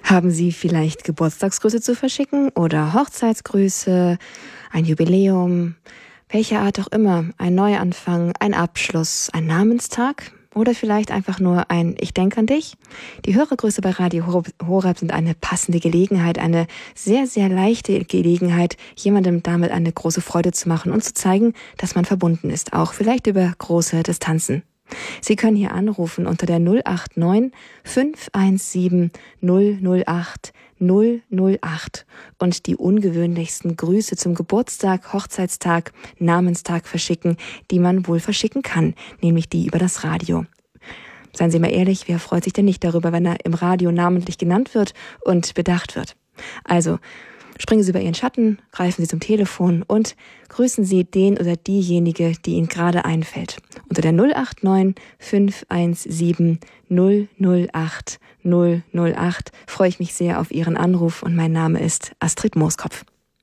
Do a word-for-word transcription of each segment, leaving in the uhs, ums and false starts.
Haben Sie vielleicht Geburtstagsgrüße zu verschicken oder Hochzeitsgrüße, ein Jubiläum, welcher Art auch immer, ein Neuanfang, ein Abschluss, ein Namenstag oder vielleicht einfach nur ein Ich denke an dich? Die Hörergrüße bei Radio Horeb sind eine passende Gelegenheit, eine sehr, sehr leichte Gelegenheit, jemandem damit eine große Freude zu machen und zu zeigen, dass man verbunden ist, auch vielleicht über große Distanzen. Sie können hier anrufen unter der null acht neun fünf eins sieben null null acht null null acht und die ungewöhnlichsten Grüße zum Geburtstag, Hochzeitstag, Namenstag verschicken, die man wohl verschicken kann, nämlich die über das Radio. Seien Sie mal ehrlich, wer freut sich denn nicht darüber, wenn er im Radio namentlich genannt wird und bedacht wird? Also, springen Sie über Ihren Schatten, greifen Sie zum Telefon und grüßen Sie den oder diejenige, die Ihnen gerade einfällt. Unter der null acht neun fünf eins sieben null null acht null null acht freue ich mich sehr auf Ihren Anruf und mein Name ist Astrid Mooskopf.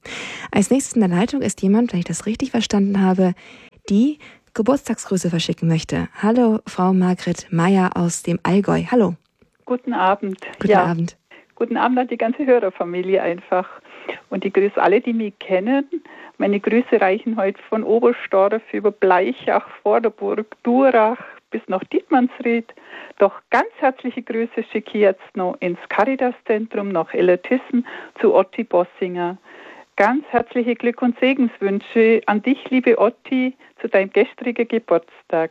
Als nächstes in der Leitung ist jemand, wenn ich das richtig verstanden habe, die Geburtstagsgrüße verschicken möchte. Hallo, Frau Margret Meyer aus dem Allgäu. Hallo. Guten Abend. Guten ja. Abend. Guten Abend an die ganze Hörerfamilie einfach. Und ich grüße alle, die mich kennen. Meine Grüße reichen heute von Oberstdorf über Bleichach, Vorderburg, Durach bis nach Dietmannsried. Doch ganz herzliche Grüße schicke ich jetzt noch ins Caritas-Zentrum nach Ellertissen zu Otti Bossinger. Ganz herzliche Glück- und Segenswünsche an dich, liebe Otti, zu deinem gestrigen Geburtstag.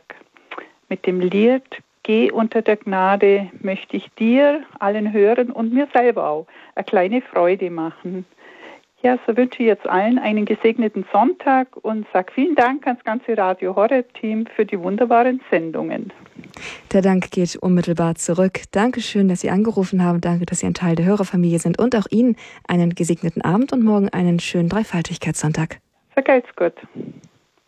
Mit dem Lied Geh unter der Gnade möchte ich dir, allen Hörern und mir selber auch eine kleine Freude machen. Ja, so wünsche ich jetzt allen einen gesegneten Sonntag und sage vielen Dank ans ganze Radio Horeb-Team für die wunderbaren Sendungen. Der Dank geht unmittelbar zurück. Dankeschön, dass Sie angerufen haben. Danke, dass Sie ein Teil der Hörerfamilie sind und auch Ihnen einen gesegneten Abend und morgen einen schönen Dreifaltigkeitssonntag. Vergelt's Gott.